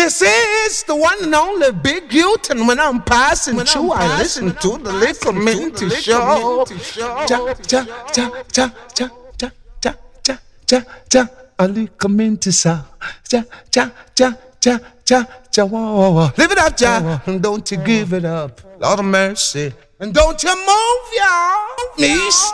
This is the one and only Big Youth, and when I'm passing through, I listen to the Little Minty Show. Cha cha cha cha cha cha cha cha cha cha. A little Minty sound. Cha cha cha cha cha cha. Whoa. Live it up, Jah, and don't you give it up. Lord of mercy, and don't you move, y'all. Miss.